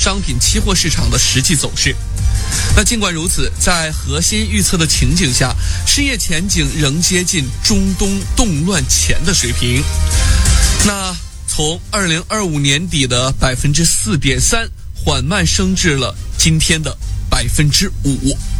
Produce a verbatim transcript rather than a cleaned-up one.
商品期货市场的实际走势。那尽管如此，在核心预测的情景下，失业前景仍接近中东动乱前的水平。那从二零二五年底的百分之四点三缓慢升至了今天的百分之五。